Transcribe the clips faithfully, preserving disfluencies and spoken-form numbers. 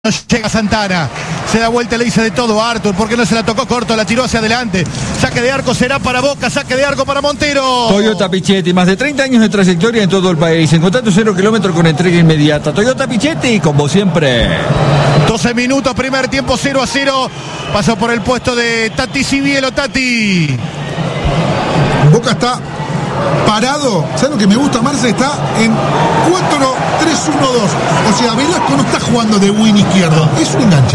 No llega Santana, se da vuelta y le dice de todo a Arthur, porque no se la tocó corto, la tiró hacia adelante. Saque de arco será para Boca, saque de arco para Montero. Toyota Pichetti, más de treinta años de trayectoria en todo el país, en contrato cero kilómetros con entrega inmediata. Toyota Pichetti, como siempre. doce minutos, primer tiempo, cero a cero. Pasó por el puesto de Tati Sibielo. Tati. Boca está parado. ¿Sabes lo que me gusta, Marce? Está en cuatro tres uno dos. O sea, Velasco no está jugando de win izquierdo. Es un enganche.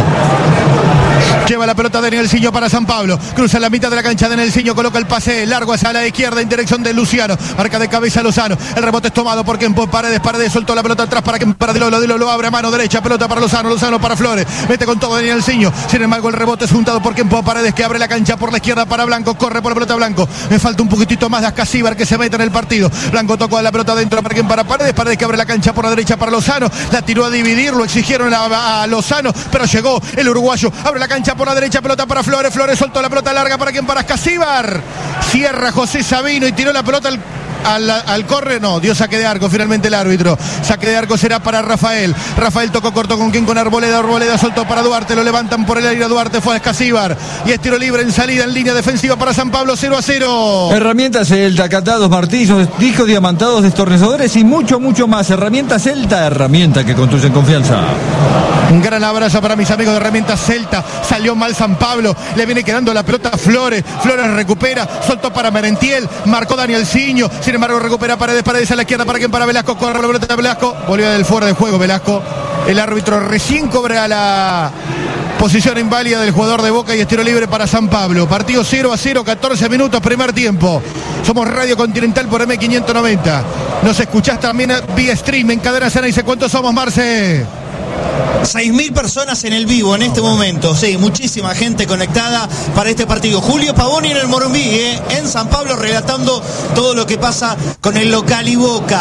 Lleva la pelota de Nelsinho para San Pablo. Cruza la mitad de la cancha de Nelsinho. Coloca el pase largo hacia la izquierda en dirección de Luciano. Marca de cabeza Lozano. El rebote es tomado por Kempo. Paredes, Paredes soltó la pelota atrás para Kempo. Para De Lolo. De Lolo abre a mano derecha. Pelota para Lozano. Lozano para Flores. Mete con todo de Nelsinho. Sin embargo, el rebote es juntado por Kempo. Paredes que abre la cancha por la izquierda para Blanco. Corre por la pelota Blanco. Me falta un poquitito más de Ascasíbar que se mete en el partido. Blanco tocó la pelota dentro para Kempo. Para Paredes. Paredes que abre la cancha por la derecha para Lozano. La tiró a dividir. Lo exigieron a, a Lozano. Pero llegó el uruguayo. Abre la cancha por la derecha. Pelota para Flores, Flores soltó la pelota larga para quien, para Ascasíbar. Cierra José Sabino y tiró la pelota al, al, al corre, no, dio saque de arco finalmente el árbitro. Saque de arco será para Rafael. Rafael tocó corto con quien, con Arboleda. Arboleda soltó para Duarte, lo levantan por el aire. Duarte fue a Ascasíbar y es tiro libre en salida en línea defensiva para San Pablo. Cero a cero. Herramientas Celta, catados, martillos, discos diamantados, destornilladores y mucho, mucho más. Herramientas Celta, herramienta que construyen confianza. Un gran abrazo para mis amigos de Herramientas Celta. Salió mal San Pablo. Le viene quedando la pelota a Flores. Flores recupera. Soltó para Merentiel. Marcó Danielsinho. Sin embargo, recupera Paredes. Paredes a la izquierda para quien, para Velasco. Corre la pelota de Velasco. Volvió del fuera de juego Velasco. El árbitro recién cobra la posición inválida del jugador de Boca y es tiro libre para San Pablo. Partido cero a cero, catorce minutos, primer tiempo. Somos Radio Continental por M quinientos noventa. Nos escuchás también vía stream en Cadena Sena. Dice, ¿cuántos somos, Marce? seis mil personas en el vivo en este momento, sí, muchísima gente conectada para este partido. Julio Pavoni en el Morumbí, eh, en San Pablo, relatando todo lo que pasa con el local y Boca.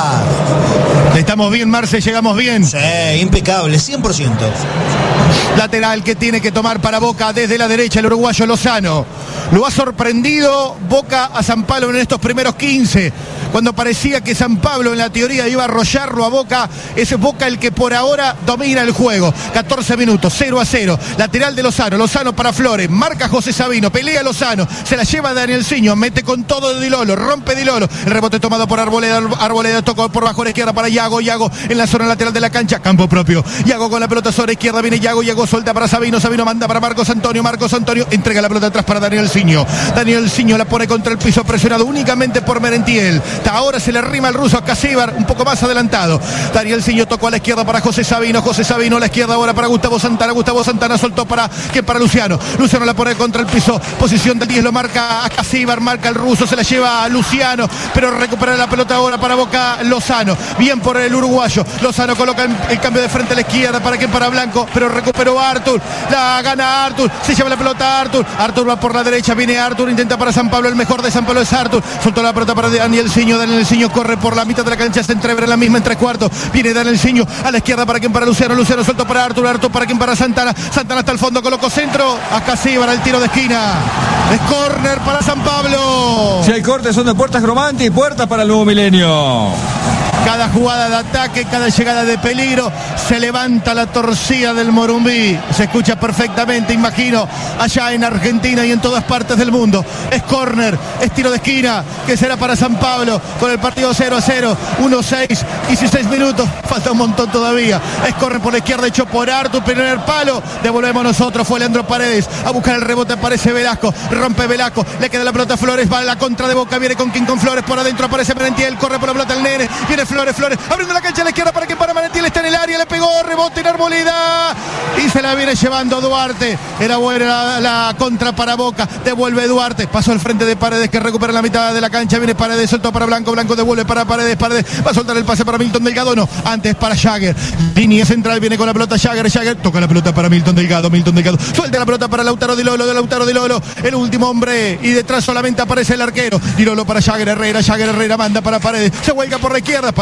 Estamos bien, Marce, llegamos bien. Sí, impecable, cien por ciento. Lateral que tiene que tomar para Boca desde la derecha el uruguayo Lozano. Lo ha sorprendido Boca a San Pablo en estos primeros quince. Cuando parecía que San Pablo en la teoría iba a arrollarlo a Boca, es Boca el que por ahora domina el juego. catorce minutos, cero a cero. Lateral de Lozano, Lozano para Flores, marca José Sabino, pelea Lozano, se la lleva Danielsinho, mete con todo de Di Lolo, rompe Di Lolo. El rebote tomado por Arboleda, Arboleda tocó por bajo a la izquierda para Yago, Yago en la zona lateral de la cancha, campo propio. Yago con la pelota sobre izquierda, viene Yago, Yago suelta para Sabino, Sabino manda para Marcos Antonio, Marcos Antonio entrega la pelota atrás para Danielsinho. Danielsinho la pone contra el piso, presionado únicamente por Merentiel. Ahora se le rima el ruso a Ascasíbar, un poco más adelantado. Danielsinho tocó a la izquierda para José Sabino, José Sabino a la izquierda ahora para Gustavo Santana, Gustavo Santana soltó para que para Luciano. Luciano la pone contra el piso, posición del diez, lo marca Ascasíbar, marca el ruso, se la lleva a Luciano, pero recupera la pelota ahora para Boca Lozano. Bien por el uruguayo. Lozano coloca el cambio de frente a la izquierda para que para Blanco, pero recuperó a Arthur. La gana Arthur, se lleva la pelota a Arthur. Arthur va por la derecha, viene Arthur, intenta para San Pablo, el mejor de San Pablo es Arthur. Soltó la pelota para Danielsinho, Danielsinho corre por la mitad de la cancha, se entrever la misma en tres cuartos. Viene Danielsinho a la izquierda para quien, para Luciano, Luciano soltó para Arthur, Arthur para quien, para Santana, Santana hasta el fondo, colocó centro, Ascasíbar al tiro de esquina. Es córner para San Pablo. Si hay cortes son de Puertas Gromante y puertas para el nuevo milenio. Cada jugada de ataque, cada llegada de peligro, se levanta la torcida del Morumbí. Se escucha perfectamente, imagino, allá en Argentina y en todas partes del mundo. Es córner, es tiro de esquina, que será para San Pablo, con el partido cero a cero, uno a seis, dieciséis minutos, falta un montón todavía. Es córner por la izquierda, hecho por Arthur, primer palo, devolvemos nosotros, fue Leandro Paredes, a buscar el rebote, aparece Velasco, rompe Velasco, le queda la pelota a Flores, va a la contra de Boca, viene con King con Flores, por adentro aparece Merentiel, corre por la pelota el nene, viene Flores, Flores, abriendo la cancha a la izquierda para que para Merentiel, está en el área, le pegó, rebote en Arboleda y se la viene llevando Duarte. Era buena la, la contra para Boca, devuelve Duarte, pasó al frente de Paredes que recupera la mitad de la cancha, viene Paredes, soltó para Blanco, Blanco devuelve para Paredes, Paredes va a soltar el pase para Milton Delgado, no, antes para Jagger, línea central, viene con la pelota Jagger, Jagger toca la pelota para Milton Delgado, Milton Delgado suelta la pelota para Lautaro Di Lolo, de Lautaro Di Lolo, el último hombre y detrás solamente aparece el arquero, Di Lolo para Jagger Herrera, Jagger Herrera manda para Paredes, se vuelca por la izquierda, para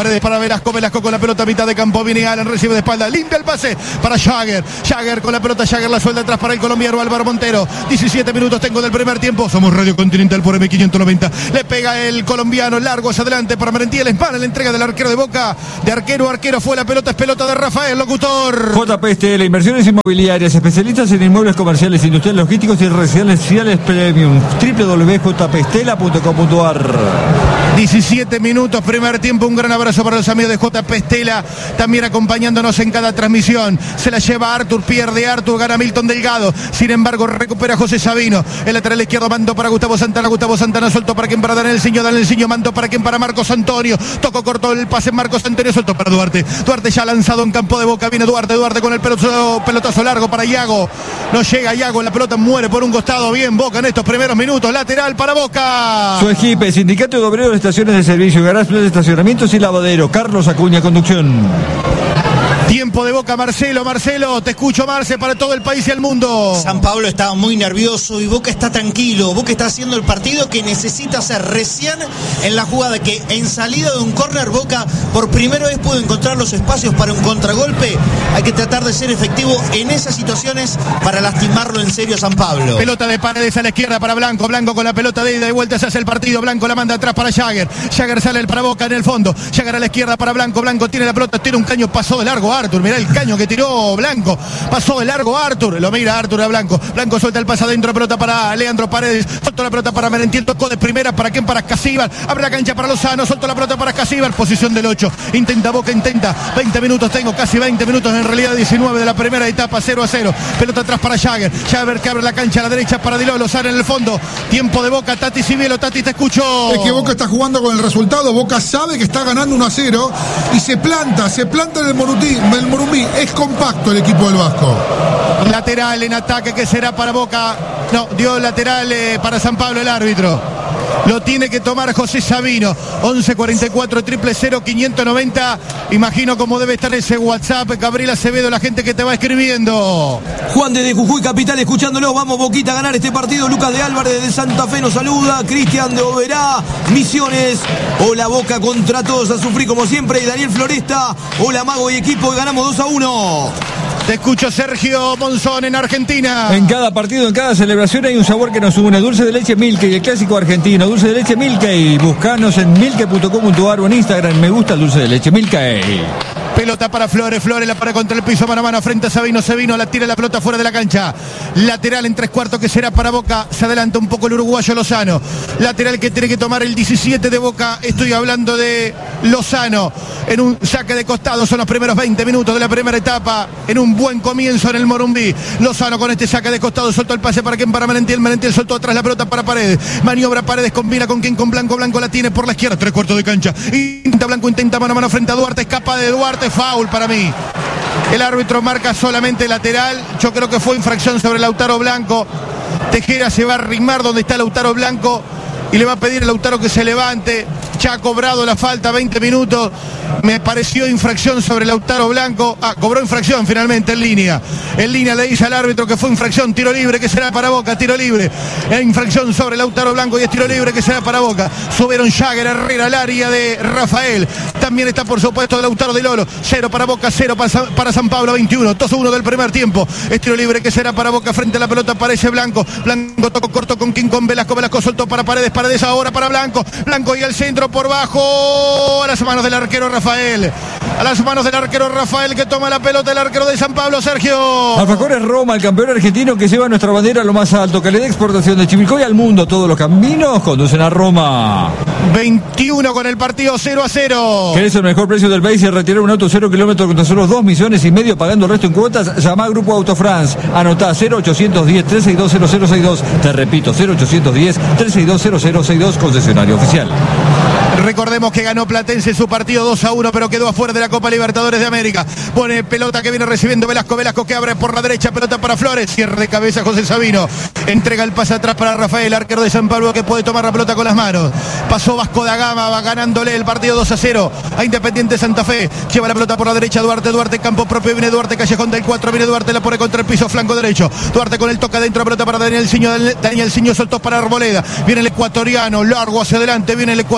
Paredes para Velasco, Velasco con la pelota a mitad de campo, viene Alan, recibe de espalda, limpia el pase para Jagger, Jagger con la pelota, Jagger la suelta atrás para el colombiano Álvaro Montero. diecisiete minutos tengo del primer tiempo, somos Radio Continental por M quinientos noventa, le pega el colombiano, largo hacia adelante para Merentiel, Espana, la entrega del arquero de Boca, de arquero a arquero fue la pelota, es pelota de Rafael, locutor. J P S T L, inversiones inmobiliarias, especialistas en inmuebles comerciales, industriales, logísticos y residenciales premium, w w w punto j p stela punto com punto a r. diecisiete minutos, primer tiempo, un gran abrazo para los amigos de J P Stela, también acompañándonos en cada transmisión. Se la lleva Artur, pierde Artur, gana Milton Delgado, sin embargo recupera José Sabino, el lateral izquierdo, mando para Gustavo Santana, Gustavo Santana suelto para quien, para Daniel Ciño, Daniel Ciño, mando para quien, para Marcos Antonio, tocó corto el pase, Marcos Antonio suelto para Duarte, Duarte ya lanzado en campo de Boca, viene Duarte, Duarte con el pelotazo, pelotazo largo para Iago, no llega Iago, la pelota muere por un costado, bien Boca en estos primeros minutos, lateral para Boca. Su equipo, Sindicato de Obreros de Estaciones de Servicio, Garage, de Estacionamientos y Lavadero, Carlos Acuña, conducción. Tiempo de Boca, Marcelo, Marcelo, te escucho, Marce, para todo el país y el mundo. San Pablo estaba muy nervioso y Boca está tranquilo. Boca está haciendo el partido que necesita hacer. Recién en la jugada que en salida de un córner Boca por primera vez pudo encontrar los espacios para un contragolpe. Hay que tratar de ser efectivo en esas situaciones para lastimarlo en serio a San Pablo. Pelota de Paredes a la izquierda para Blanco, Blanco con la pelota de ida y vuelta, se hace el partido, Blanco la manda atrás para Jagger, Jagger sale para Boca en el fondo, Jagger a la izquierda para Blanco, Blanco tiene la pelota, tiene un caño, pasó de largo Artur, mirá el caño que tiró Blanco, pasó de largo Artur, lo mira Artur a Blanco, Blanco suelta el pase adentro, pelota para Leandro Paredes, suelta la pelota para Merentiel, tocó de primera, ¿para quién? Para Casíbar, abre la cancha para Lozano, suelta la pelota para Casíbar, posición del ocho, intenta Boca, intenta, veinte minutos tengo, casi veinte minutos, en realidad diecinueve de la primera etapa, cero a cero, pelota atrás para Jagger, Jagger que abre la cancha a la derecha para Diló, Lozano en el fondo, tiempo de Boca, Tati Cibielo, Tati te escucho. Es que Boca está jugando con el resultado, Boca sabe que está ganando uno a cero y se planta, se planta en el Morumbí, el Morumbí, es compacto el equipo del Vasco. Lateral en ataque que será para Boca, no, dio lateral eh, para San Pablo el árbitro. Lo tiene que tomar José Sabino. once cuarenta y cuatro, cero cero cero, quinientos noventa. Imagino cómo debe estar ese WhatsApp, Gabriel Acevedo, la gente que te va escribiendo. Juan desde Jujuy Capital escuchándolos. Vamos Boquita a ganar este partido. Lucas de Álvarez de Santa Fe nos saluda. Cristian de Oberá, Misiones. Hola Boca contra todos a sufrir como siempre. Y Daniel Floresta. Hola Mago y equipo. Y ganamos dos a uno. Te escucho, Sergio Monzón, en Argentina. En cada partido, en cada celebración hay un sabor que nos une. Dulce de leche Milkey, el clásico argentino. Dulce de leche Milkey. Buscanos en milkey punto com punto a r o en Instagram. Me gusta el dulce de leche Milkey. Pelota para Flores, Flores la para contra el piso, mano a mano frente a Sabino, Sabino la tira la pelota fuera de la cancha, lateral en tres cuartos que será para Boca, se adelanta un poco el uruguayo Lozano, lateral que tiene que tomar el diecisiete de Boca, estoy hablando de Lozano, en un saque de costado, son los primeros veinte minutos de la primera etapa, en un buen comienzo en el Morumbí, Lozano con este saque de costado, soltó el pase para quien, para Merentiel, Merentiel soltó atrás la pelota para Paredes, maniobra Paredes, combina con quien, con Blanco, Blanco la tiene por la izquierda, tres cuartos de cancha, intenta Blanco, intenta mano a mano frente a Duarte, escapa de Duarte, foul para mí. El árbitro marca solamente lateral. Yo creo que fue infracción sobre Lautaro Blanco. Tejera se va a arrimar donde está Lautaro Blanco y le va a pedir a Lautaro que se levante. Ya ha cobrado la falta, veinte minutos. Me pareció infracción sobre Lautaro Blanco. Ah, cobró infracción finalmente en línea. En línea le dice al árbitro que fue infracción. Tiro libre que será para Boca. Tiro libre. E infracción sobre Lautaro Blanco y es tiro libre que será para Boca. Subieron Jagger, Herrera al área de Rafael. También está por supuesto Lautaro de Lolo. Cero para Boca, cero para, para San Pablo, veintiuno. dos a uno del primer tiempo. Es tiro libre que será para Boca. Frente a la pelota aparece Blanco. Blanco tocó corto con King con Velasco. Velasco soltó para Paredes. Paredes ahora para Blanco. Blanco y al centro por bajo. A las manos del arquero Rafael. A las manos del arquero Rafael que toma la pelota, el arquero de San Pablo, Sergio. Alfajores Roma, el campeón argentino que lleva nuestra bandera a lo más alto. Calidad de exportación de Chivilcoy al mundo. Todos los caminos conducen a Roma. veintiuno con el partido cero a cero. ¿Querés el mejor precio del país y retirar un auto cero kilómetros con tan solo dos millones y medio pagando el resto en cuotas? Llama a Grupo Auto France. Anotá cero ochocientos diez, trescientos sesenta y dos, cero cero sesenta y dos. Te repito, cero ochocientos diez, trescientos sesenta y dos, cero cero sesenta y dos, concesionario oficial. Recordemos que ganó Platense su partido dos a uno, pero quedó afuera de la Copa Libertadores de América. Pone pelota que viene recibiendo Velasco, Velasco que abre por la derecha, pelota para Flores, cierre de cabeza José Sabino, entrega el pase atrás para Rafael, arquero de San Pablo que puede tomar la pelota con las manos. Pasó Vasco da Gama, va ganándole el partido dos a cero a Independiente Santa Fe, lleva la pelota por la derecha Duarte, Duarte campo propio, viene Duarte, callejón del cuatro, viene Duarte, la pone contra el piso, flanco derecho, Duarte con el toque adentro, pelota para Daniel Ciño, Daniel Ciño soltó para Arboleda, viene el ecuatoriano, largo hacia adelante, viene el ecuatoriano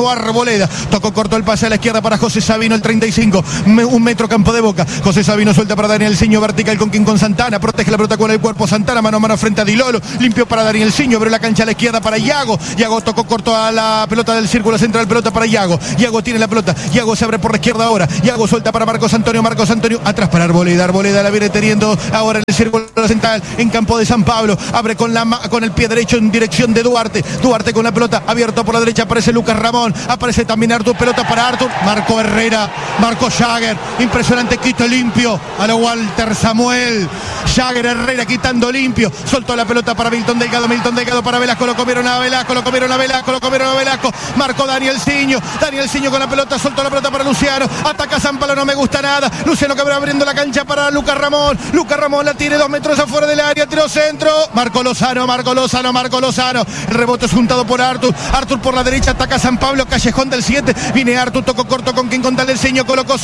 nuevo Arboleda. Tocó corto el pase a la izquierda para José Sabino, el treinta y cinco. Me, un metro campo de Boca. José Sabino suelta para Daniel Ciño, vertical con King con Santana. Protege la pelota con el cuerpo Santana, mano a mano frente a Di Lolo. Limpió para Daniel Ciño, abrió la cancha a la izquierda para Iago. Iago tocó corto a la pelota del círculo central, pelota para Iago. Iago tiene la pelota. Iago se abre por la izquierda ahora. Iago suelta para Marcos Antonio. Marcos Antonio atrás para Arboleda. Arboleda la viene teniendo ahora en el círculo central, en campo de San Pablo. Abre con, la, con el pie derecho en dirección de Duarte. Duarte con la pelota abierto por la derecha. Aparece Lucas Ramón. Aparece también Artur. Pelota para Artur. Marco Herrera. Marco Jagger. Impresionante quito limpio. A lo Walter Samuel. Jagger Herrera quitando limpio. Soltó la pelota para Milton Delgado. Milton Delgado para Velasco. Lo comieron a Velasco. Lo comieron a Velasco. Lo comieron a Velasco. Marcó Daniel Ciño. Daniel Ciño con la pelota. Soltó la pelota para Luciano. Ataca San Pablo. No me gusta nada. Luciano Cabrera abriendo la cancha para Lucas Ramón. Lucas Ramón la tiene dos metros afuera del área. Tiro centro. Marco Lozano. Marco Lozano. Marco Lozano. El rebote es juntado por Artur. Artur por la derecha. Ataca San Pablo. Callejón del siete. Viene Artur. Tocó corto con quien con Daniel Ciño. Colocó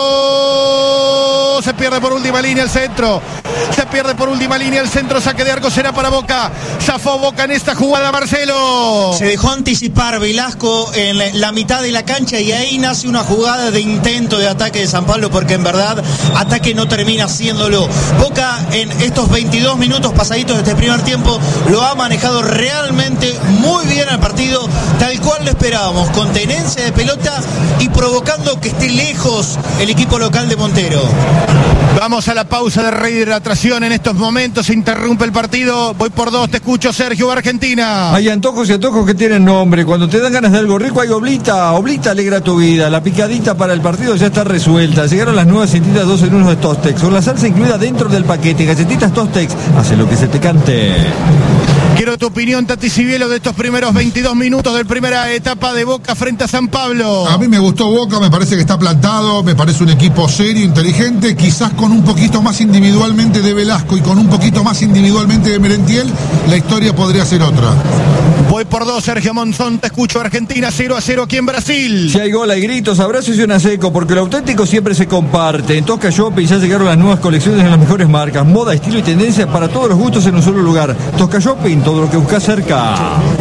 centro. Se pierde por última línea el centro. Se pierde por última línea el centro. Saque de arco será para Boca. Zafó Boca en esta jugada, Marcelo. Se dejó anticipar Velasco en la mitad de la cancha y ahí nace una jugada de intento de ataque de San Pablo, porque en verdad ataque no termina haciéndolo. Boca en estos veintidós minutos pasaditos de este primer tiempo lo ha manejado realmente muy bien al partido, tal cual lo esperábamos, con tenencia de pelota y provocando que esté lejos el equipo local de Montero. Vamos a la pausa de rehidratación en estos momentos. Se interrumpe el partido. Voy por dos. Te escucho, Sergio, Argentina. Hay antojos y antojos que tienen nombre. Cuando te dan ganas de algo rico, hay Oblita. Oblita alegra tu vida. La picadita para el partido ya está resuelta. Llegaron las nuevas cintitas dos en uno de Tostex. Con la salsa incluida dentro del paquete. Galletitas Tostex. Hace lo que se te cante. Quiero tu opinión, Tati Cibielo, de estos primeros veintidós minutos de primera etapa de Boca frente a San Pablo. A mí me gustó Boca, me parece que está plantado, me parece un equipo serio, inteligente, quizás con un poquito más individualmente de Velasco y con un poquito más individualmente de Merentiel, la historia podría ser otra. Voy por dos, Sergio Monzón, te escucho, Argentina, cero a cero aquí en Brasil. Si hay gol, hay gritos, abrazos y una seco, porque lo auténtico siempre se comparte. En Tosca Shopping ya llegaron las nuevas colecciones de las mejores marcas, moda, estilo y tendencia para todos los gustos en un solo lugar. Tosca Shopping, todo lo que buscas cerca.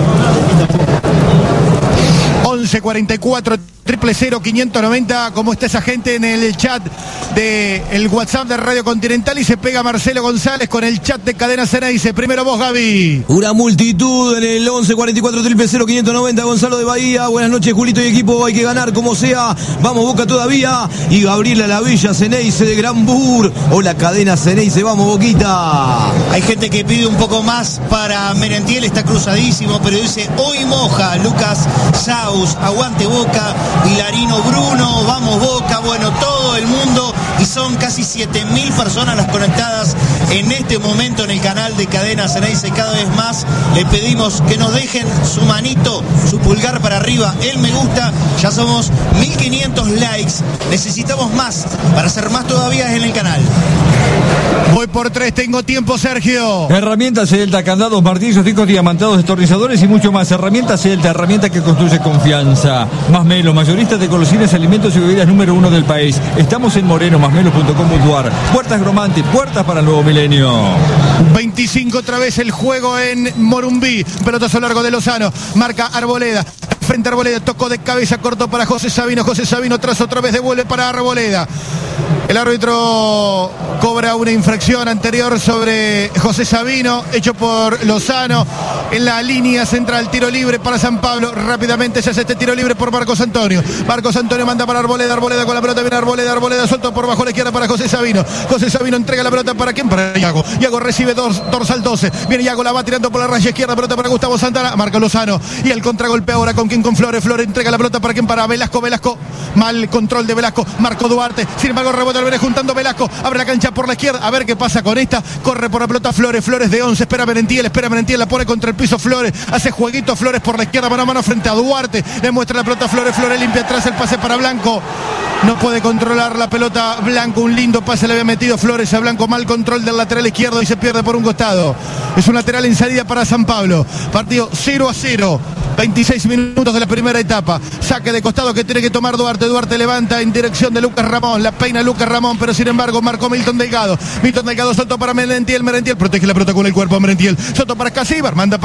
once cuarenta y cuatro triple cero quinientos noventa. ¿Cómo está esa gente en el chat de el WhatsApp de Radio Continental? Y se pega Marcelo González con el chat de Cadena Ceneice. Primero vos, Gaby. Una multitud en el once cuarenta y cuatro triple cero quinientos noventa. Gonzalo de Bahía. Buenas noches, Julito y equipo. Hay que ganar como sea. Vamos, Boca todavía. Y Gabriela Lavilla, Ceneice de Granbur. Hola, Cadena Ceneice. Vamos, Boquita. Hay gente que pide un poco más para Merentiel. Está cruzadísimo, pero dice hoy moja. Lucas Saus, aguante Boca. Hilarino Bruno, vamos Boca, bueno, todo el mundo, y son casi siete mil personas las conectadas en este momento en el canal de Cadena Ceneice. Cada vez más le pedimos que nos dejen su manito, su pulgar para arriba, el me gusta. Ya somos mil quinientos likes, necesitamos más para hacer más todavía en el canal. Voy por tres, tengo tiempo, Sergio. Herramientas Celta, candados, martillos, discos diamantados, destornilladores y mucho más. Herramientas Celta, herramienta que construye confianza. Masmelo, mayorista de golosinas, alimentos y bebidas número uno del país. Estamos en moreno masmelo punto com punto ar. Puertas Gromante, puertas para el nuevo milenio. veinticinco otra vez el juego en Morumbí. Pelotazo largo de Lozano. Marca Arboleda. Frente a Arboleda, tocó de cabeza, corto para José Sabino. José Sabino tras otra vez devuelve para Arboleda. El árbitro cobra una infracción anterior sobre José Sabino, hecho por Lozano. En la línea central, tiro libre para San Pablo. Rápidamente se hace este tiro libre por Marcos Antonio. Marcos Antonio manda para Arboleda. Arboleda con la pelota, viene Arboleda. Arboleda suelto por bajo la izquierda para José Sabino. José Sabino entrega la pelota para quién, para Iago. Iago recibe dos, dorsal doce. Viene Iago, la va tirando por la raya izquierda. Pelota para Gustavo Santana. Marca Lozano. Y el contragolpe ahora con quién, con Flores. Flores entrega la pelota para quién, para Velasco. Velasco. Mal control de Velasco. Marco Duarte. Sin embargo, rebota el viene juntando Velasco. Abre la cancha por la izquierda. A ver qué pasa con esta. Corre por la pelota Flores. Flores de once. Espera Merentiel. Espera Merentiel. La pone contra el piso Flores. Hace jueguito Flores por la izquierda. Mano a mano frente a Duarte. Le muestra la pelota Flores. Flores limpia atrás el pase para Blanco. No puede controlar la pelota Blanco. Un lindo pase le había metido Flores a Blanco. Mal control del lateral izquierdo y se pierde por un costado. Es un lateral en salida para San Pablo. Partido cero a cero. veintiséis minutos de la primera etapa. Saque de costado que tiene que tomar Duarte. Duarte levanta en dirección de Lucas Ramón. La peina Lucas Ramón, pero sin embargo marcó Milton Delgado. Milton Delgado soltó para Merentiel. Merentiel protege la pelota con el cuerpo. Merentiel soltó para Casíbar. Manda para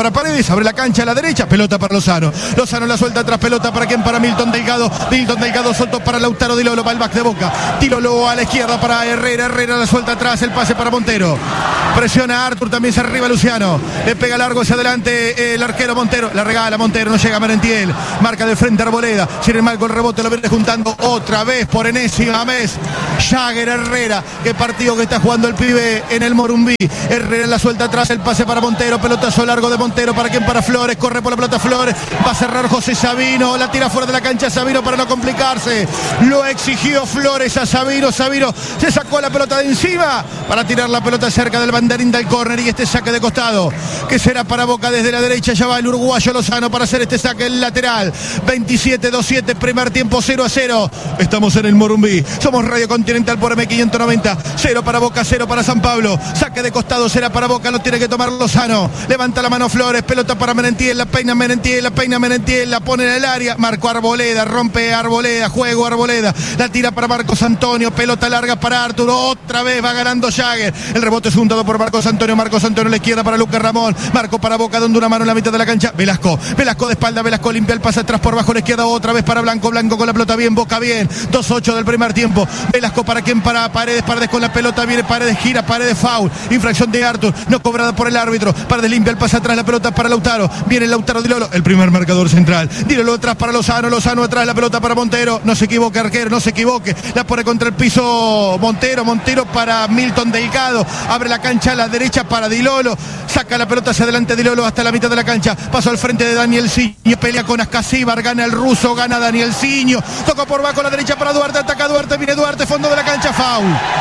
para Paredes, abre la cancha a la derecha, pelota para Lozano. Lozano la suelta atrás, pelota para quién, para Milton Delgado. Milton Delgado soltó para Lautaro Dilolo, va el back de Boca. Dilolo a la izquierda para Herrera, Herrera la suelta atrás, el pase para Montero. Presiona a Artur, también se arriba Luciano. Le pega largo hacia adelante el arquero Montero. La regala Montero, no llega Merentiel. Marca de frente Arboleda. Sin embargo el rebote lo viene juntando otra vez por enésima vez Jagger Herrera. Qué partido que está jugando el pibe en el Morumbí. Herrera la suelta atrás, el pase para Montero. Pelotazo largo de Montero, para quien, para Flores. Corre por la pelota Flores. Va a cerrar José Sabino. La tira fuera de la cancha Sabino para no complicarse. Lo exigió Flores a Sabino. Sabino se sacó la pelota de encima para tirar la pelota cerca del banderín del córner. Y este saque de costado que será para Boca desde la derecha. Ya va el uruguayo Lozano para hacer este saque en lateral. veintisiete dos siete, primer tiempo cero a cero. Estamos en el Morumbí. Somos Radio Continental por M quinientos noventa. cero para Boca, cero para San Pablo. Saque de costado será para Boca. Lo tiene que tomar Lozano. Levanta la mano Flores. Pelota para Merentiel. La peina Merentiel. La peina Merentiel. La pone en el área. Marco Arboleda. Rompe Arboleda. Juego Arboleda. La tira para Marcos Antonio. Pelota larga para Arturo. Otra vez va ganando Jagger. El rebote es juntado por Marcos Antonio. Marcos Antonio a la izquierda para Lucas Ramón. Marco para Boca, donde una mano en la mitad de la cancha. Velasco. Velasco de espalda. Velasco limpia el pase atrás por bajo a la izquierda. Otra vez para Blanco. Blanco con la pelota bien. Boca bien. dos ocho del primer tiempo. Velasco para quien, para Paredes. Paredes con la pelota. Viene Paredes. Gira. Paredes foul. Infracción de Artur. No cobrada por el árbitro. Paredes limpia el pase atrás. La pelota para Lautaro. Viene Lautaro Dilolo. El primer marcador central. Dilolo atrás para Lozano. Lozano atrás. La pelota para Montero. No se equivoque arquero. No se equivoque. La pone contra el piso Montero. Montero para Milton Delgado. Abre la cancha a la derecha para Dilolo. Saca la pelota hacia adelante Dilolo hasta la mitad de la cancha. Paso al frente de Daniel Ciño. Pelea con Ascasíbar. Gana el ruso. Gana Daniel Ciño. Toca por bajo a la derecha para Duarte. Ataca Duarte. Viene Duarte. Fondo de la cancha. Foul.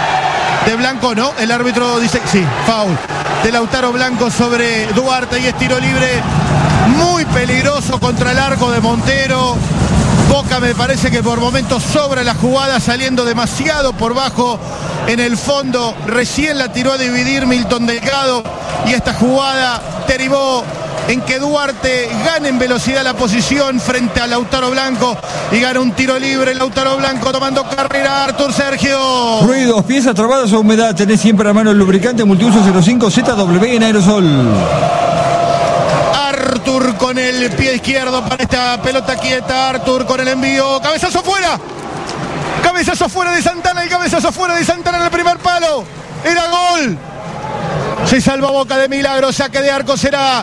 De Blanco, ¿no? El árbitro dice sí. Foul. De Lautaro Blanco sobre Duarte. Y es tiro libre. Muy peligroso contra el arco de Montero. Boca me parece que por momentos sobra la jugada, saliendo demasiado por bajo en el fondo. Recién la tiró a dividir Milton Delgado y esta jugada derivó en que Duarte gane en velocidad la posición frente a Lautaro Blanco y gana un tiro libre. Lautaro Blanco tomando carrera. Artur Sergio. Ruidos, piezas trabadas o humedad. Tenés siempre a mano el lubricante multiuso cero cinco Z W en aerosol. Artur con el pie izquierdo para esta pelota quieta. Artur con el envío. Cabezazo fuera. Cabezazo fuera de Santana. El cabezazo fuera de Santana en el primer palo. Era gol. Se salva Boca de milagro. Saque de arco será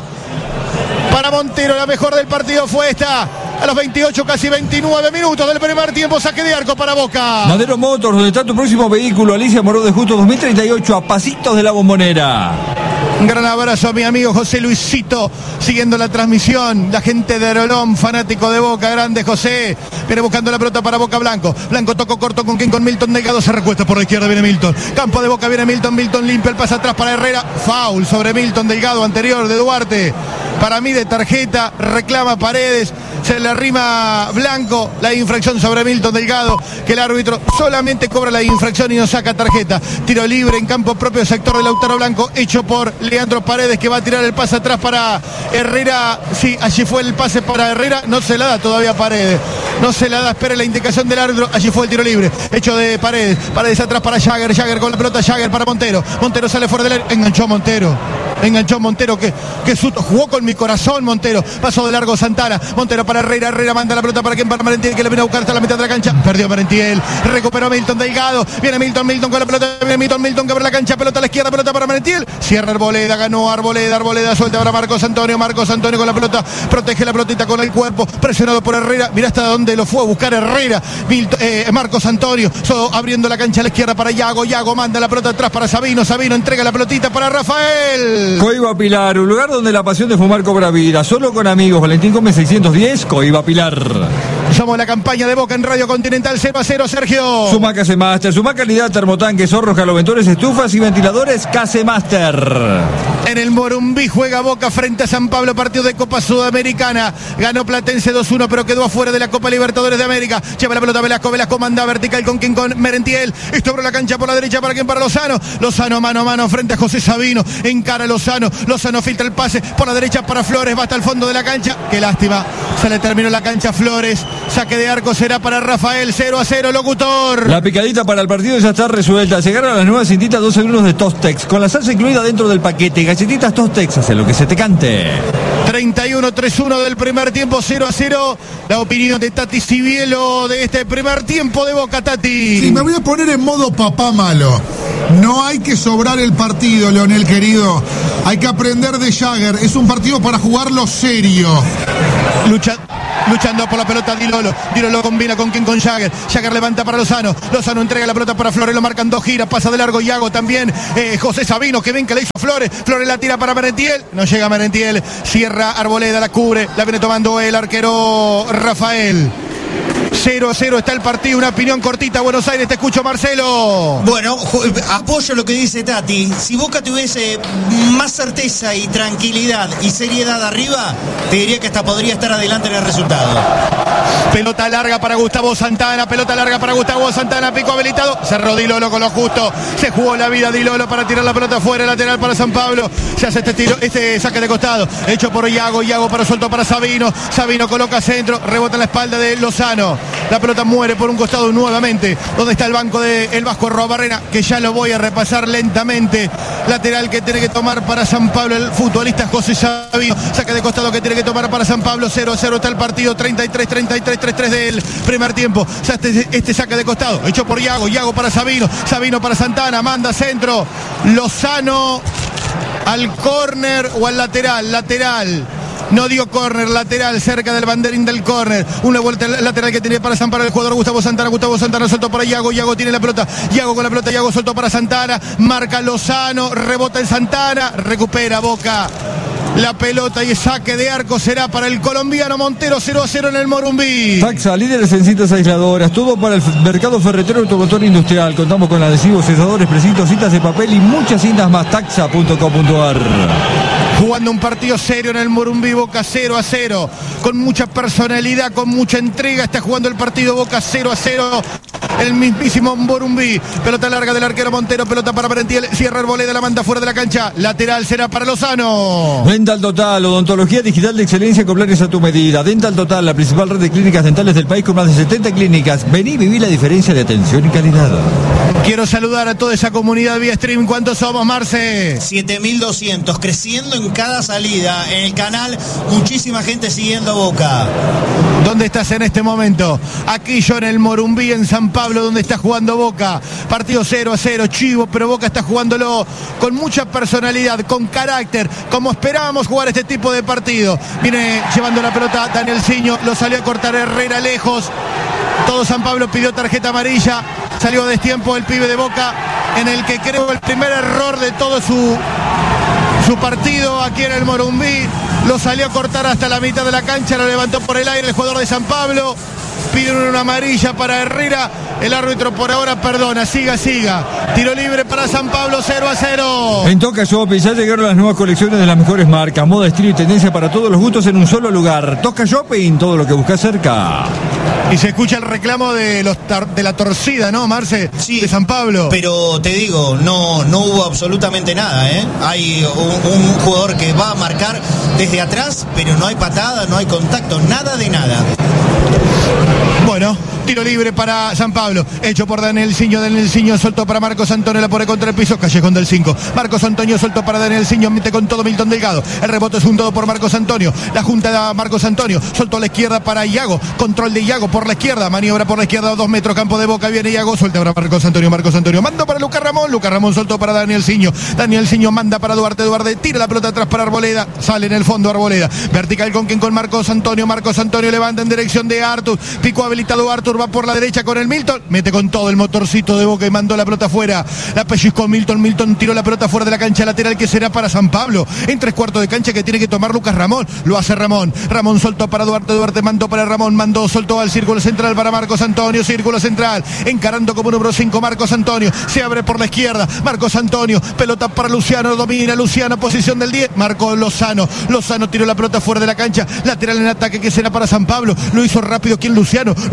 para Montero. La mejor del partido fue esta. A los veintiocho, casi veintinueve minutos del primer tiempo. Saque de arco para Boca. Madero Motors, donde está tu próximo vehículo. Alicia Moró de Justo dos mil treinta y ocho, a pasitos de la Bombonera. Un gran abrazo a mi amigo José Luisito, siguiendo la transmisión. La gente de Rolón, fanático de Boca. Grande José. Viene buscando la pelota para Boca. Blanco. Blanco tocó corto con quien, con Milton Delgado. Se recuesta por la izquierda. Viene Milton. Campo de Boca. Viene Milton. Milton limpia el pase atrás para Herrera. Foul sobre Milton Delgado. Anterior de Duarte. Para mí de tarjeta. Reclama Paredes. Se le arrima Blanco. La infracción sobre Milton Delgado. Que el árbitro solamente cobra la infracción y no saca tarjeta. Tiro libre en campo propio, sector de Lautaro Blanco. Hecho por Leandro Paredes, que va a tirar el pase atrás para Herrera. Sí, allí fue el pase para Herrera. No se la da todavía Paredes. No se la da, espera la indicación del árbitro. Allí fue el tiro libre. Hecho de Paredes. Paredes atrás para Jagger. Jagger con la pelota. Jagger para Montero. Montero sale fuera del área. Enganchó Montero. Enganchó Montero. Que, que susto. Jugó con mi corazón Montero. Pasó de largo Santana. Montero para Herrera. Herrera manda la pelota para quien, para Merentiel, que le viene a buscar hasta la mitad de la cancha. Perdió Merentiel. Recuperó Milton Delgado. Viene Milton. Milton con la pelota. Viene Milton. Milton que abre la cancha. Pelota a la izquierda. Pelota para Merentiel. Cierra Arboleda. Ganó Arboleda. Arboleda suelta ahora Marcos Antonio. Marcos Antonio con la pelota. Protege la pelotita con el cuerpo. Presionado por Herrera. Mirá hasta dónde lo fue a buscar Herrera. Milton, eh, Marcos Antonio. So, abriendo la cancha a la izquierda para Yago. Yago manda la pelota atrás para Sabino. Sabino entrega la pelotita para Rafael. Coiba Pilar, un lugar donde la pasión de fumar cobra vida. Solo con amigos. Valentín Gómez seiscientos diez, Coiba Pilar. Somos la campaña de Boca en Radio Continental. Cero a cero, Sergio. Suma Case Master. Suma calidad, termotanques, hornos, caloventores, estufas y ventiladores. Case Master. En el Morumbí juega Boca frente a San Pablo, partido de Copa Sudamericana. Ganó Platense dos uno, pero quedó afuera de la Copa Libertadores de América. Lleva la pelota Velasco. Velasco manda vertical con quien, con Merentiel. Esto abre la cancha por la derecha para quien, para Lozano. Lozano mano a mano frente a José Sabino. Encara Lozano. Lozano filtra el pase por la derecha para Flores. Va hasta el fondo de la cancha. Qué lástima. Se le terminó la cancha a Flores. Saque de arco será para Rafael. cero a cero, locutor. La picadita para el partido ya está resuelta. Llegaron a las nuevas cintitas doce gramos de Tostex, con la salsa incluida dentro del paquete. Galletitas Tostex, hace lo que se te cante. treinta y uno, tres uno del primer tiempo, cero a cero. La opinión de Tati Sibielo de este primer tiempo de Boca, Tati. Sí, me voy a poner en modo papá malo. No hay que sobrar el partido, Leonel querido. Hay que aprender de Jagger. Es un partido para jugarlo serio. Lucha, luchando por la pelota Dilolo. Dilolo combina con quien, con Jagger. Jagger levanta para Lozano. Lozano entrega la pelota para Flores. Lo marcan dos giras. Pasa de largo Iago también. Eh, José Sabino, que ven que le hizo Flores. Flores la tira para Merentiel. No llega Merentiel. Cierra Arboleda, la cubre. La viene tomando el arquero Rafael. cero a cero está el partido, una opinión cortita, Buenos Aires, te escucho, Marcelo. Bueno, apoyo lo que dice Tati. Si Boca tuviese más certeza y tranquilidad y seriedad arriba, te diría que hasta podría estar adelante en el resultado. Pelota larga para Gustavo Santana, pelota larga para Gustavo Santana, pico habilitado, cerró Dilolo con lo justo, se jugó la vida Dilolo para tirar la pelota afuera, lateral para San Pablo, se hace este tiro, este saque de costado, hecho por Iago, Iago para suelto para Sabino, Sabino coloca centro, rebota en la espalda de Lozano, la pelota muere por un costado nuevamente, donde está el banco del Vasco Robarrena, que ya lo voy a repasar lentamente, lateral que tiene que tomar para San Pablo el futbolista José Sabino, saque de costado que tiene que tomar para San Pablo, cero a cero está el partido, treinta y tres, treinta y tres, treinta y tres del primer tiempo, o sea, este, este saque de costado, hecho por Iago, Iago para Sabino, Sabino para Santana, manda centro, Lozano al córner o al lateral, lateral. No dio córner, lateral, cerca del banderín del córner. Una vuelta lateral que tiene para San Pablo el jugador Gustavo Santana. Gustavo Santana soltó para Iago. Iago tiene la pelota. Iago con la pelota. Iago soltó para Santana. Marca Lozano. Rebota en Santana. Recupera Boca la pelota y saque de arco será para el colombiano Montero. Cero a cero en el Morumbí. Taxa, líderes en cintas aisladoras. Todo para el mercado ferretero, automotor industrial. Contamos con adhesivos, selladores, precintos, cintas de papel y muchas cintas más. Taxa punto com punto ar. Jugando un partido serio en el Morumbí, Boca cero a cero, con mucha personalidad, con mucha entrega, está jugando el partido Boca cero a cero, el mismísimo Morumbí, pelota larga del arquero Montero, pelota para Merentiel, cierra Arboleda, la manda fuera de la cancha, lateral será para Lozano. Dental Total, odontología digital de excelencia con planes a tu medida. Dental Total, la principal red de clínicas dentales del país con más de setenta clínicas. Vení y viví la diferencia de atención y calidad. Quiero saludar a toda esa comunidad vía stream. ¿Cuántos somos, Marce? siete mil doscientos, creciendo en cada salida. En el canal, muchísima gente siguiendo a Boca. ¿Dónde estás en este momento? Aquí yo en el Morumbí, en San Pablo, donde está jugando Boca. Partido cero a cero, chivo, pero Boca está jugándolo con mucha personalidad, con carácter, como esperábamos jugar este tipo de partido. Viene llevando la pelota Daniel Siño, lo salió a cortar Herrera lejos. Todo San Pablo pidió tarjeta amarilla. Salió a destiempo el pibe de Boca, en el que creo el primer error de todo su, su partido aquí en el Morumbí. Lo salió a cortar hasta la mitad de la cancha, lo levantó por el aire el jugador de San Pablo. Piden una amarilla para Herrera. El árbitro por ahora perdona, siga, siga. Tiro libre para San Pablo, cero a cero. En Toca Shopping ya llegaron las nuevas colecciones de las mejores marcas, moda, estilo y tendencia para todos los gustos en un solo lugar. Toca Shopping, todo lo que buscas cerca. Y se escucha el reclamo de los de la torcida, ¿no, Marce? Sí, de San Pablo. Pero te digo, no, no hubo absolutamente nada, ¿eh? Hay un, un jugador que va a marcar desde atrás, pero no hay patada, no hay contacto, nada de nada. Bueno, tiro libre para San Pablo, hecho por Daniel Siño, Daniel Siño soltó para Marcos Antonio, la pone contra el piso, Callejón del cinco, Marcos Antonio soltó para Daniel Siño, mete con todo Milton Delgado, el rebote es juntado por Marcos Antonio, la junta de Marcos Antonio, soltó a la izquierda para Iago, control de Iago por la izquierda, maniobra por la izquierda, dos metros, campo de Boca, viene Iago, suelta para Marcos Antonio, Marcos Antonio, manda para Lucas Ramón, Lucas Ramón soltó para Daniel Siño, Daniel Siño manda para Duarte, Duarte tira la pelota atrás para Arboleda, sale en el fondo Arboleda, vertical con quien con Marcos Antonio, Marcos Antonio levanta en dirección de Artur, pico habilitado Artur, va por la derecha con el Milton, mete con todo el motorcito de Boca y mandó la pelota afuera, la pellizcó Milton, Milton tiró la pelota fuera de la cancha lateral que será para San Pablo, en tres cuartos de cancha que tiene que tomar Lucas Ramón, lo hace Ramón, Ramón soltó para Duarte, Duarte mandó para Ramón, mandó, soltó al círculo central para Marcos Antonio, círculo central, encarando como número cinco Marcos Antonio, se abre por la izquierda, Marcos Antonio, pelota para Luciano, domina Luciano, posición del diez, marcó Lozano, Lozano tiró la pelota fuera de la cancha, lateral en ataque que será para San Pablo, lo hizo rápido quien Luciano, Luciano soltó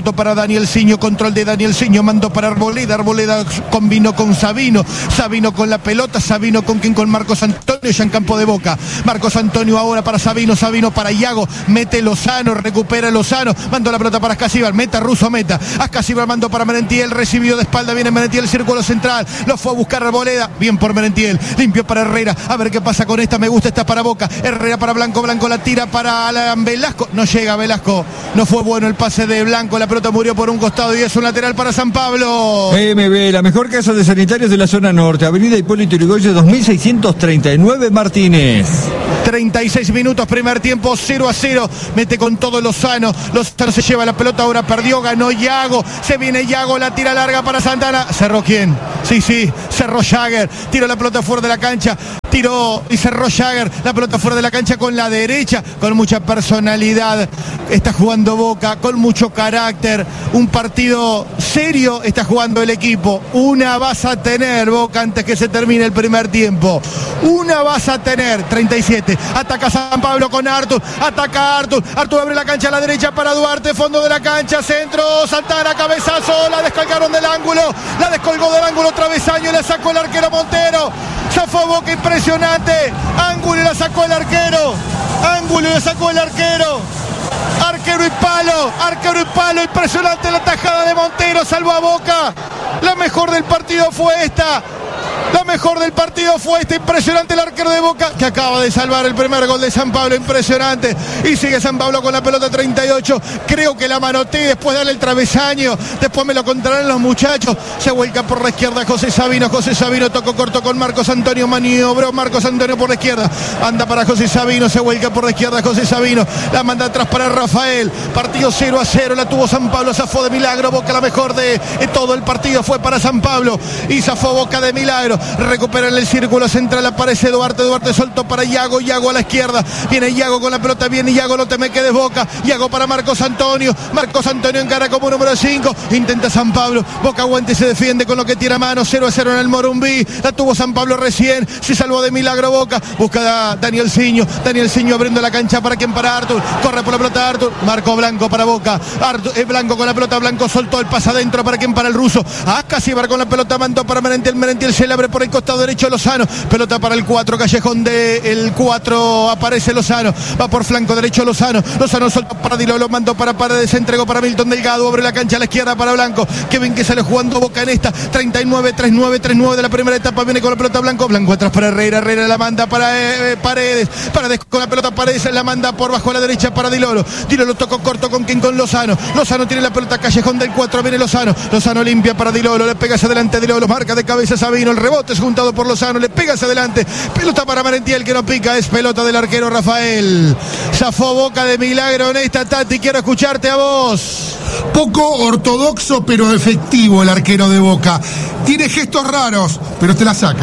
soltó para Daniel Siño, control de Daniel Siño, mandó para Arboleda, Arboleda combinó con Sabino, Sabino con la pelota, Sabino con quien, con Marcos Antonio, ya en campo de Boca, Marcos Antonio ahora para Sabino, Sabino para Iago, mete Lozano, recupera Lozano, mandó la pelota para Ascasíbar, meta Russo, meta, Ascasíbar mandó para Merentiel, recibido de espalda, viene Merentiel, círculo central, lo fue a buscar Arboleda, bien por Merentiel, limpio para Herrera, a ver qué pasa con esta, me gusta esta para Boca, Herrera para Blanco, Blanco la tira para Alan Velasco, no llega Velasco, no fue bueno el pase de Blanco, la pelota murió por un costado y es un lateral para San Pablo. M B, la mejor casa de sanitarios de la zona norte, avenida Hipólito Yrigoyen dos mil seiscientos treinta y nueve, Martínez. treinta y seis minutos, primer tiempo, cero a cero, mete con todo Lozano, Lozano se lleva la pelota, ahora perdió, ganó Iago, se viene Iago, la tira larga para Santana, cerró quién, sí, sí, cerró Jagger, tiró la pelota fuera de la cancha, tiró y cerró Jagger, la pelota fuera de la cancha con la derecha, con mucha personalidad, está jugando Boca, con mucho carácter, un partido serio está jugando el equipo, una vas a tener Boca antes que se termine el primer tiempo, una vas a tener, treinta y siete, ataca San Pablo con Artur, ataca Artur, Artur abre la cancha a la derecha para Duarte, fondo de la cancha, centro, Santana, cabezazo, la descolgaron del ángulo, la descolgó del ángulo, travesaño, la sacó el arquero Montero, zafó Boca, impresionante, ángulo y la sacó el arquero, ángulo y la sacó el arquero, arquero y palo, arquero y palo, impresionante la tajada de Montero, salvó a Boca, la mejor del partido fue esta. La mejor del partido fue este, impresionante el arquero de Boca que acaba de salvar el primer gol de San Pablo, impresionante, y sigue San Pablo con la pelota treinta y ocho, creo que la manoteé, después de darle el travesaño, después me lo contarán los muchachos, se vuelca por la izquierda José Sabino, José Sabino tocó corto con Marcos Antonio, maniobró Marcos Antonio por la izquierda, anda para José Sabino, se vuelca por la izquierda José Sabino, la manda atrás para Rafael, partido cero a cero, la tuvo San Pablo, zafó de milagro, Boca la mejor de, de todo el partido fue para San Pablo, y zafó Boca de milagro, recupera en el círculo central, aparece Duarte, Duarte soltó para Iago, Iago a la izquierda, viene Iago con la pelota, viene Iago, no te me quedes Boca, Iago para Marcos Antonio, Marcos Antonio encara como número cinco, intenta San Pablo, Boca aguanta y se defiende con lo que tira a mano, cero a cero en el Morumbí, la tuvo San Pablo recién, se salvó de milagro Boca, busca a Daniel Siño, Daniel Siño abriendo la cancha para quien, para Artur, corre por la pelota Artur, Marco Blanco para Boca, Artur, eh, Blanco con la pelota, Blanco soltó el pase adentro para quien, para el ruso, Ascasíbar con la pelota, mandó para Merentiel, Merentiel se le abre por el costado derecho Lozano, pelota para el cuatro, callejón del cuatro, aparece Lozano, va por flanco derecho Lozano, Lozano soltó para Dilo, lo mandó para Paredes, entregó para Milton Delgado, abre la cancha a la izquierda para Blanco, que ven que sale jugando Boca en esta, treinta y nueve, treinta y nueve, treinta y nueve de la primera etapa, viene con la pelota Blanco, Blanco atrás para Herrera, Herrera la manda para eh, Paredes, Paredes con la pelota, Paredes la manda por bajo a la derecha para Dilolo, Dilolo tocó corto con quien, con Lozano, Lozano tiene la pelota, callejón del cuatro, viene Lozano, Lozano limpia para Dilolo, le pega hacia adelante Dilolo, marca de cabeza Sabino, el rebote es juntado por Lozano, le pega hacia adelante, pelota para Merentiel que no pica, es pelota del arquero Rafael, zafó Boca de milagro en esta, Tati, quiero escucharte a vos. Poco ortodoxo pero efectivo el arquero de Boca, tiene gestos raros pero te la saca.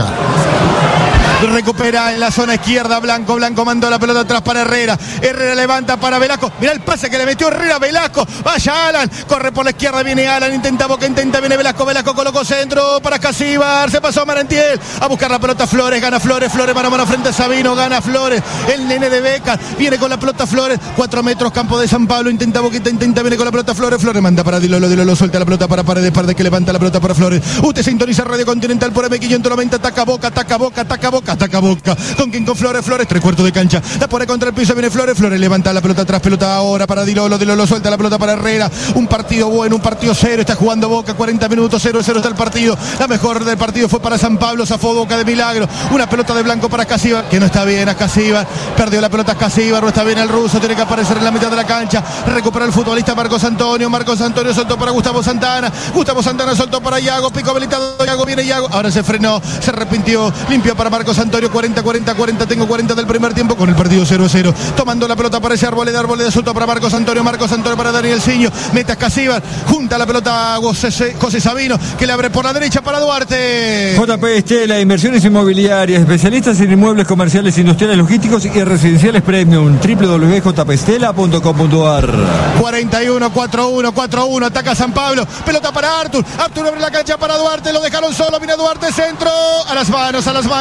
Recupera en la zona izquierda Blanco, Blanco mandó la pelota atrás para Herrera, Herrera levanta para Velasco, mirá el pase que le metió Herrera a Velasco, vaya Alan, corre por la izquierda, viene Alan, intenta Boca, intenta, viene Velasco, Velasco colocó centro para Ascasíbar, se pasó a Merentiel, a buscar la pelota Flores, gana Flores, Flores mano a mano frente a Sabino, gana Flores, el nene de Beca, viene con la pelota Flores, cuatro metros campo de San Pablo, intenta Boquita, intenta, viene con la pelota Flores, Flores manda para Dilolo, Dilolo suelta la pelota para Paredes, Paredes que levanta la pelota para Flores, usted sintoniza Radio Continental por M quinientos noventa, ataca Boca, ataca Boca, ataca Boca, ataca Boca, con quien, con Flores, Flores, tres cuartos de cancha, la pone contra el piso, viene Flores, Flores levanta la pelota atrás, pelota ahora para Dilolo, Dilolo suelta la pelota para Herrera, un partido bueno, un partido cero, está jugando Boca, cuarenta minutos, cero cero está el partido, la mejor del partido fue para San Pablo, zafó Boca de milagro, una pelota de Blanco para Ascasíbar, que no está bien Ascasíbar, perdió la pelota Ascasíbar, no está bien el ruso, tiene que aparecer en la mitad de la cancha, recupera el futbolista Marcos Antonio, Marcos Antonio soltó para Gustavo Santana, Gustavo Santana soltó para Iago, pico habilitado, Iago viene Iago, ahora se frenó, se arrepintió, limpio para Marcos Antonio, cuarenta, cuarenta, cuarenta, tengo cuarenta del primer tiempo con el partido cero a cero, tomando la pelota para ese Arboleda, Arboleda soltó para Marcos Antonio, Marcos Antonio para Daniel Siño, mete Ascasíbar, junta la pelota a José, José Sabino, que le abre por la derecha para Duarte. J P Estela, inversiones inmobiliarias, especialistas en inmuebles comerciales, industriales, logísticos y residenciales premium, w w w punto j p estela punto com punto a r. cuarenta y uno, cuarenta y uno, cuarenta y uno, ataca San Pablo, pelota para Artur, Artur abre la cancha para Duarte, lo dejaron solo, viene Duarte, centro, a las manos, a las manos del arquero.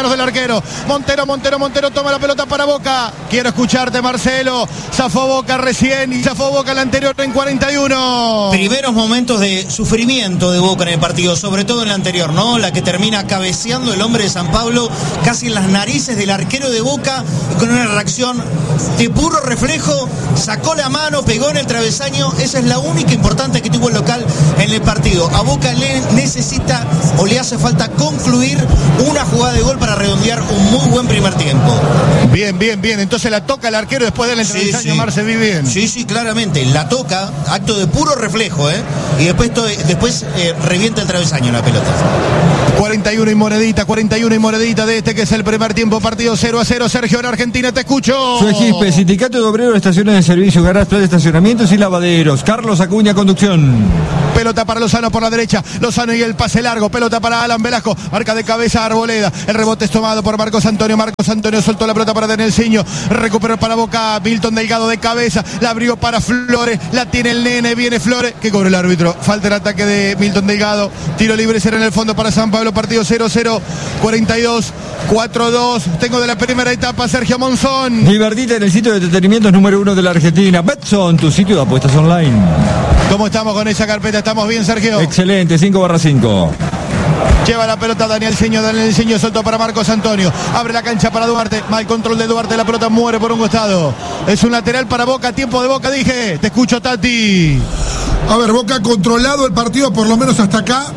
Montero. Montero, Montero, Montero toma la pelota para Boca. Quiero escucharte, Marcelo. Zafó Boca recién y zafó Boca el anterior en cuarenta y uno. Primeros momentos de sufrimiento de Boca en el partido, sobre todo en la anterior, ¿no? La que termina cabeceando el hombre de San Pablo casi en las narices del arquero de Boca, con una reacción de puro reflejo, sacó la mano, pegó en el travesaño. Esa es la única importante que tuvo el local en el partido. A Boca le necesita o le hace falta concluir una jugada de gol para redondear un muy buen primer tiempo. Bien, bien, bien. Entonces la toca el arquero después del entrevistaño, sí, sí. Marce, vi bien. Sí, sí, claramente. La toca, acto de puro reflejo, ¿eh? Y después, to- después eh, revienta el travesaño la pelota. cuarenta y uno y monedita, cuarenta y uno y monedita de este que es el primer tiempo, partido cero a cero. Sergio, en Argentina, te escucho. Su Egispe, Sindicato de Obreros de Estaciones de Servicio, Garage, Plaza de Estacionamientos y Lavaderos. Carlos Acuña, conducción. Pelota para Lozano por la derecha. Lozano y el pase largo. Pelota para Alan Velasco. Marca de cabeza Arboleda. El rebote es tomado por Marcos Antonio. Marcos Antonio soltó la pelota para Denelciño. Recuperó para Boca. Milton Delgado de cabeza. La abrió para Flores. La tiene el nene. Viene Flores. Que cobró el árbitro. Falta el ataque de Milton Delgado. Tiro libre será en el fondo para San Pablo. Partido cero cero. cuarenta y dos. cuatro dos. Tengo de la primera etapa Sergio Monzón. Divertite en el sitio de entretenimientos número uno de la Argentina. Betson, tu sitio de apuestas online. ¿Cómo estamos con esa carpeta? ¿Estamos bien, Sergio? Excelente, cinco barra cinco. Lleva la pelota Daniel Ceño, Daniel Ceño soltó para Marcos Antonio. Abre la cancha para Duarte. Mal control de Duarte, la pelota muere por un costado. Es un lateral para Boca, tiempo de Boca, dije. Te escucho, Tati. A ver, Boca ha controlado el partido por lo menos hasta acá.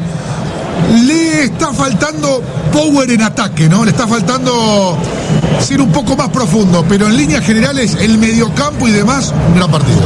Le está faltando power en ataque, ¿no? Le está faltando ser un poco más profundo, pero en líneas generales el mediocampo y demás, un gran partido.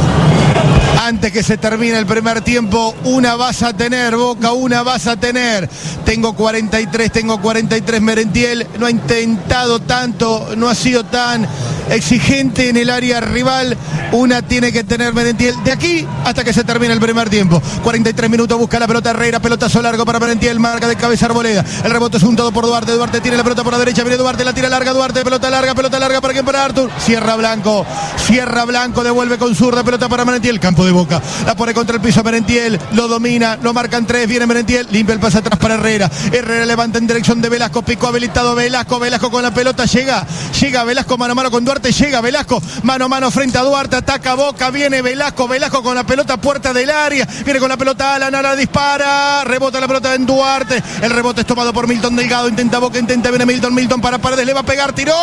Antes que se termine el primer tiempo, una vas a tener, Boca, una vas a tener. Tengo cuarenta y tres, tengo cuarenta y tres. Merentiel no ha intentado tanto, no ha sido tan exigente en el área rival. Una tiene que tener Merentiel de aquí hasta que se termine el primer tiempo. cuarenta y tres minutos, busca la pelota Herrera, pelotazo largo para Merentiel, marca de cabeza Arboleda. El rebote es juntado por Duarte, Duarte tiene la pelota por la derecha, viene Duarte, la tira larga, Duarte, pelota larga, pelota larga, ¿para quién? Para Artur. Cierra Blanco, cierra Blanco, devuelve con zurda, pelota para Merentiel, campo de Boca. La pone contra el piso Merentiel, lo domina, lo marcan tres, viene Merentiel, limpia el pase atrás para Herrera. Herrera levanta en dirección de Velasco, picó habilitado Velasco, Velasco con la pelota, llega, llega Velasco mano a mano con Duarte, llega Velasco, mano a mano frente a Duarte, ataca Boca, viene Velasco, Velasco con la pelota, puerta del área, viene con la pelota Alan, Alan dispara, rebota la pelota en Duarte, el rebote es tomado por Milton Delgado, intenta Boca, intenta, viene Milton, Milton para Paredes, le va a pegar, tiró,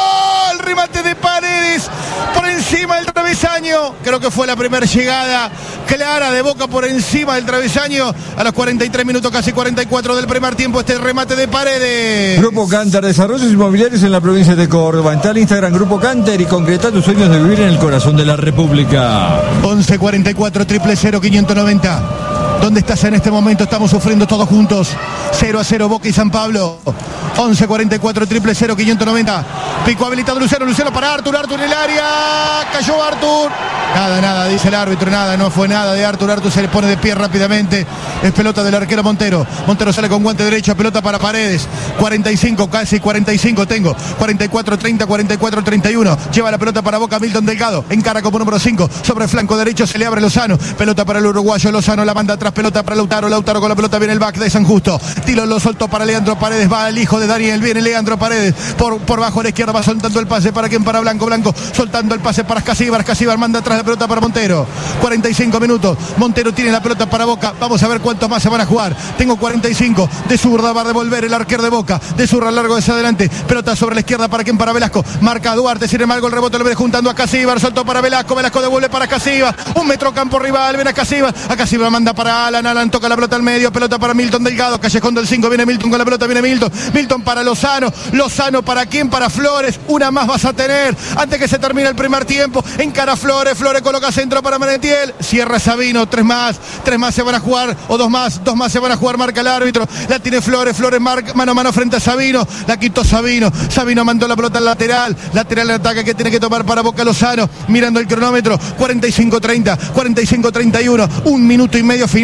el remate de Paredes, por encima del travesaño, creo que fue la primera llegada clara de Boca por encima del travesaño, a los cuarenta y tres minutos, casi cuarenta y cuatro del primer tiempo, este remate de Paredes. Grupo Canter, desarrollos inmobiliarios en la provincia de Córdoba. En tal Instagram, Grupo Canter, y concreta tus sueños de vivir en el corazón de la República. once cuarenta y cuatro, triple cero, quinientos noventa. ¿Dónde estás en este momento? Estamos sufriendo todos juntos. cero a cero Boca y San Pablo. once cuarenta y cuatro, triple cero, quinientos noventa. Pico habilitado Luciano, Luciano para Artur, Artur en el área. Cayó Artur. Nada, nada, dice el árbitro, nada, no fue nada de Artur. Artur se le pone de pie rápidamente. Es pelota del arquero Montero. Montero sale con guante derecho, pelota para Paredes. cuarenta y cinco, casi cuarenta y cinco tengo. cuarenta y cuatro, treinta, cuarenta y cuatro, treinta y uno. Lleva la pelota para Boca Milton Delgado. Encara como número cinco. Sobre el flanco derecho se le abre Lozano. Pelota para el uruguayo Lozano, la manda atrás, pelota para Lautaro. Lautaro con la pelota, viene el back de San Justo. Tiro lo soltó para Leandro Paredes. Va el hijo de Daniel. Viene Leandro Paredes. Por, por bajo a la izquierda va soltando el pase para quien, para Blanco. Blanco soltando el pase para Escasíbar. Escasíbar manda atrás la pelota para Montero. cuarenta y cinco minutos. Montero tiene la pelota para Boca. Vamos a ver cuántos más se van a jugar. Tengo cuarenta y cinco. De zurda va a devolver el arquero de Boca. De zurda largo hacia adelante. Pelota sobre la izquierda para quien, para Velasco. Marca a Duarte. Sin embargo, el rebote lo viene juntando a Escasíbar. Soltó para Velasco. Velasco devuelve para Escasíbar. Un metro campo rival. Viene a Escasíbar. A Escasíbar manda para Alan. Alan toca la pelota al medio. Pelota para Milton Delgado. Callejón del cinco. Viene Milton con la pelota. Viene Milton. Milton para Lozano. Lozano para quién, para Flores. Una más vas a tener antes que se termine el primer tiempo. Encara Flores. Flores coloca centro para Merentiel. Cierra Sabino. Tres más. Tres más se van a jugar. O dos más. Dos más se van a jugar. Marca el árbitro. La tiene Flores. Flores marca mano a mano frente a Sabino. La quitó Sabino. Sabino mandó la pelota al lateral. Lateral en ataque que tiene que tomar para Boca Lozano. Mirando el cronómetro. cuarenta y cinco treinta. cuarenta y cinco treinta y uno. Un minuto y medio final.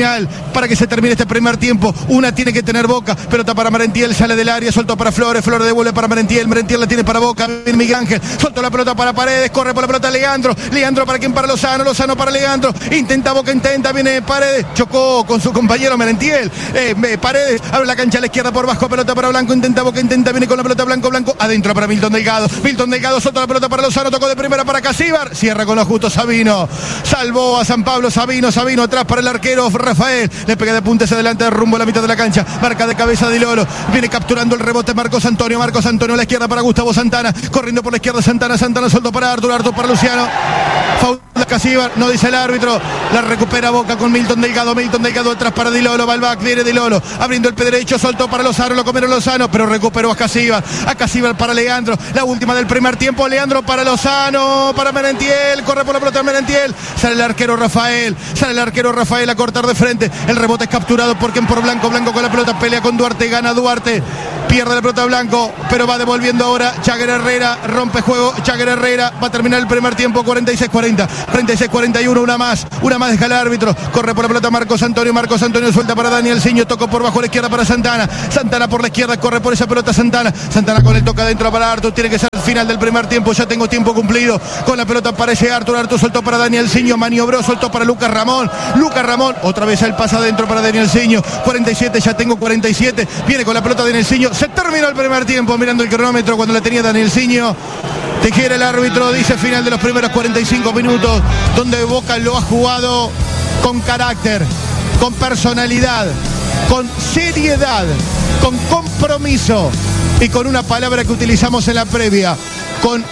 final para que se termine este primer tiempo. Una tiene que tener Boca, pelota para Merentiel, sale del área, soltó para Flores, Flores devuelve para Merentiel, Merentiel la tiene para Boca, Miguel Ángel, soltó la pelota para Paredes, corre por la pelota Leandro, Leandro para quien, para Lozano, Lozano para Leandro, intenta Boca, intenta, viene Paredes, chocó con su compañero Merentiel, eh, Paredes, abre la cancha a la izquierda por Vasco, pelota para Blanco, intenta Boca, intenta, viene con la pelota Blanco, Blanco, adentro para Milton Delgado, Milton Delgado, soltó la pelota para Lozano, tocó de primera para Casíbar, cierra con lo justo Sabino, salvó a San Pablo, Sabino, Sabino atrás para el arquero Rafael, le pega de punta hacia adelante, rumbo a la mitad de la cancha, marca de cabeza Di Loro, viene capturando el rebote Marcos Antonio, Marcos Antonio a la izquierda para Gustavo Santana, corriendo por la izquierda Santana, Santana soltó para Artur, Artur para Luciano, foul de Casíbar, no dice el árbitro, la recupera Boca con Milton Delgado, Milton Delgado atrás para Di Loro, va al back, viene Di Loro, abriendo el pie derecho, soltó para Lozano, lo comieron Lozano, pero recuperó a Casíbar, a Casíbar para Leandro, la última del primer tiempo, Leandro para Lozano, para Merentiel, corre por la pelota Merentiel, sale el arquero Rafael, sale el arquero Rafael a cortar de frente, el rebote es capturado por quien, por Blanco, Blanco con la pelota, pelea con Duarte, gana Duarte, pierde la pelota Blanco, pero va devolviendo ahora Chagger Herrera, rompe juego, Chagger Herrera, va a terminar el primer tiempo, cuarenta y seis cuarenta, treinta y seis cuarenta y uno, una más, una más deja el árbitro, corre por la pelota Marcos Antonio, Marcos Antonio suelta para Daniel Siño, tocó por bajo a la izquierda para Santana, Santana por la izquierda, corre por esa pelota Santana, Santana con el toque adentro para Artur, tiene que ser el final del primer tiempo, ya tengo tiempo cumplido, con la pelota aparece Artur, Artur soltó para Daniel Siño, maniobró, soltó para Lucas Ramón, Lucas Ramón, otra vez el pasa adentro para Daniel Siño, cuarenta y siete, ya tengo cuarenta y siete, viene con la pelota Daniel Siño, se terminó el primer tiempo, mirando el cronómetro cuando la tenía Daniel Siño, Tejera el árbitro, dice final de los primeros cuarenta y cinco minutos, donde Boca lo ha jugado con carácter, con personalidad, con seriedad, con compromiso y con una palabra que utilizamos en la previa, con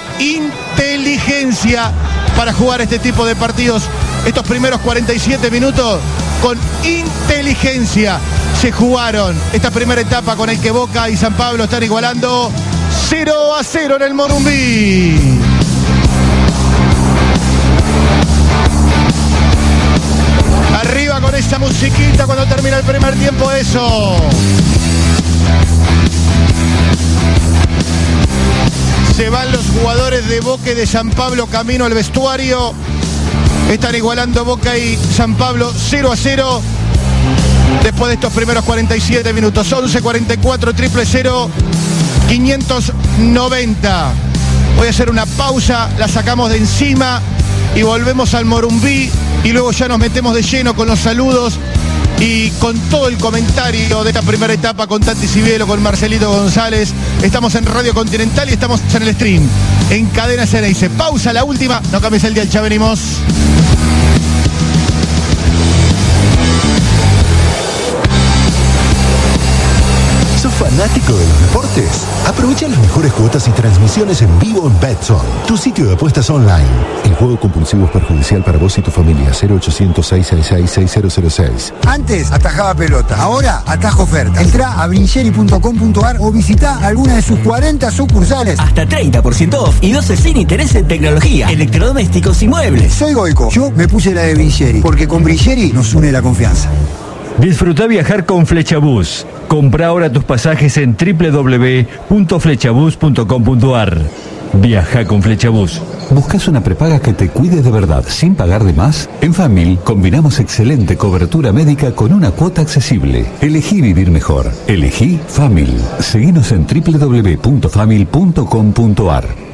inteligencia para jugar este tipo de partidos. Estos primeros cuarenta y siete minutos con inteligencia se jugaron esta primera etapa con el que Boca y San Pablo están igualando cero a cero en el Morumbí. Arriba con esa musiquita cuando termina el primer tiempo, eso. Se van los jugadores de Boca y de San Pablo camino al vestuario. Están igualando Boca y San Pablo cero a cero. Después de estos primeros cuarenta y siete minutos, once cuarenta y cuatro, triple cero, quinientos noventa. Voy a hacer una pausa, la sacamos de encima y volvemos al Morumbí y luego ya nos metemos de lleno con los saludos y con todo el comentario de esta primera etapa con Tati Cibielo, con Marcelito González. Estamos en Radio Continental y estamos en el stream, en Cadena Ceneice. Pausa, la última, no cambies el dial, ya venimos. ¿Sos fanático de los deportes? Aprovecha las mejores cuotas y transmisiones en vivo en Betson, tu sitio de apuestas online. El juego compulsivo es perjudicial para vos y tu familia. cero ochocientos, seiscientos sesenta y seis, seis cero cero seis. Antes atajaba pelota, ahora atajo oferta. Entrá a brincheri punto com punto ar o visitá alguna de sus cuarenta sucursales. Hasta treinta por ciento off y doce sin interés en tecnología, electrodomésticos y muebles. Soy Goico, yo me puse la de Brincheri, porque con Brincheri nos une la confianza. Disfruta viajar con Flechabús. Compra ahora tus pasajes en doble u doble u doble u punto flechabús punto com punto ar. Viaja con Flechabús. ¿Buscas una prepaga que te cuide de verdad sin pagar de más? En Famil combinamos excelente cobertura médica con una cuota accesible. Elegí vivir mejor. Elegí Famil. Seguinos en doble u doble u doble u punto famil punto com punto ar.